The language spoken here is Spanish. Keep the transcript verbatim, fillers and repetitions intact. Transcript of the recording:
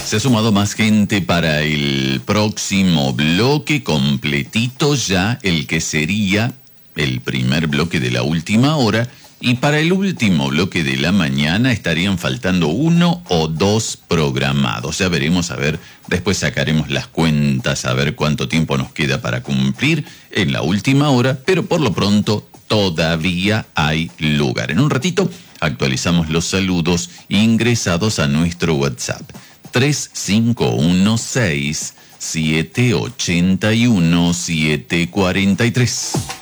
Se ha sumado más gente para el próximo bloque completito ya, el que sería el primer bloque de la última hora. Y para el último bloque de la mañana estarían faltando uno o dos programados. Ya veremos, a ver, después sacaremos las cuentas, a ver cuánto tiempo nos queda para cumplir en la última hora. Pero por lo pronto todavía hay lugar. En un ratito actualizamos los saludos ingresados a nuestro WhatsApp. tres cinco uno seis, siete ocho uno, siete cuatro tres.